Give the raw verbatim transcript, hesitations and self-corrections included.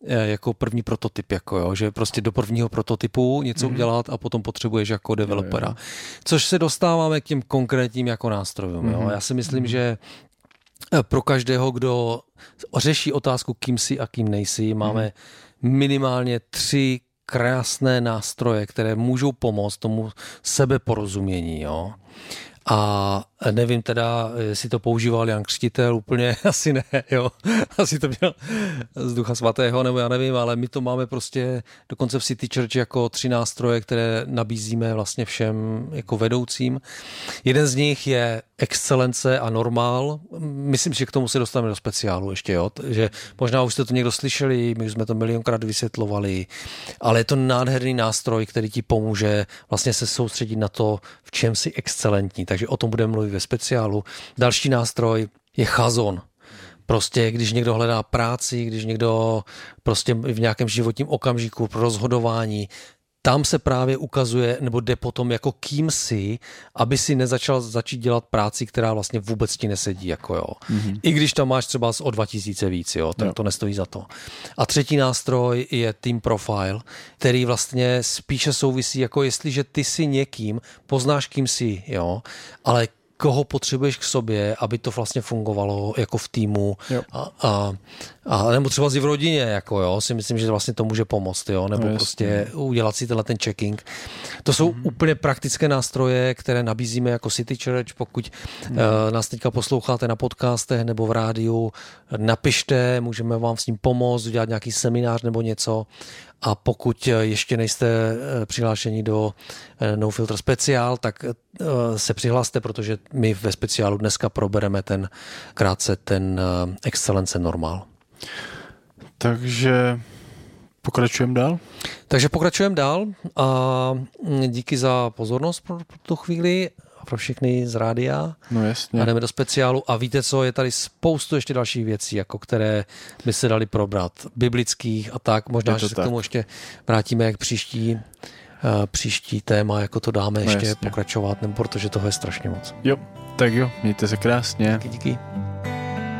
jako první prototyp, jako jo, že prostě do prvního prototypu něco mm-hmm. udělat a potom potřebuješ jako developera. Jo, jo. Což se dostáváme k těm konkrétním jako nástrojům. Mm-hmm. Jo. Já si myslím, mm-hmm. že pro každého, kdo řeší otázku, kým jsi a kým nejsi, máme mm-hmm. minimálně tři krásné nástroje, které můžou pomoct tomu sebeporozumění. Jo. A nevím teda, jestli to používal Jan Křtitel úplně, asi ne, jo. Asi to měl z Ducha svatého, nebo já nevím, ale my to máme prostě dokonce v City Church jako tři nástroje, které nabízíme vlastně všem jako vedoucím. Jeden z nich je excelence a normál. Myslím, že k tomu se dostaneme do speciálu ještě, jo. Že možná už jste to někdo slyšeli, my už jsme to milionkrát vysvětlovali, ale je to nádherný nástroj, který ti pomůže vlastně se soustředit na to, v čem jsi excelentní. Takže o tom budeme mluvit ve speciálu. Další nástroj je chazon. Prostě, když někdo hledá práci, když někdo prostě v nějakém životním okamžiku pro rozhodování, tam se právě ukazuje, nebo jde potom jako kým si, aby si nezačal začít dělat práci, která vlastně vůbec ti nesedí. Jako jo. Mm-hmm. I když tam máš třeba o dva tisíce víc, jo, tak jo. to nestojí za to. A třetí nástroj je Team Profile, který vlastně spíše souvisí, jako jestliže ty si někým, poznáš kým si, jo, ale koho potřebuješ k sobě, aby to vlastně fungovalo jako v týmu a, a, a nebo třeba i v rodině, jako jo, si myslím, že vlastně to může pomoct, jo, nebo no prostě udělat si tenhle ten checking. To jsou mm. úplně praktické nástroje, které nabízíme jako City Church, pokud mm. uh, nás teďka posloucháte na podcastech nebo v rádiu, napište, můžeme vám s ním pomoct, udělat nějaký seminář nebo něco. A pokud ještě nejste přihlášeni do No Filter speciál, tak se přihlaste, protože my ve speciálu dneska probereme ten krátce ten excelence normál. Takže pokračujeme dál? Takže pokračujeme dál a díky za pozornost pro tu chvíli pro všechny z rádia. No jasně. A jdeme do speciálu a víte co, je tady spoustu ještě dalších věcí, jako které by se dali probrat, biblických a tak, možná, že se tak. k tomu ještě vrátíme, jak příští, uh, příští téma, jako to dáme no ještě jasně. pokračovat, nebo protože toho je strašně moc. Jo, tak jo, mějte se krásně. Díky, díky.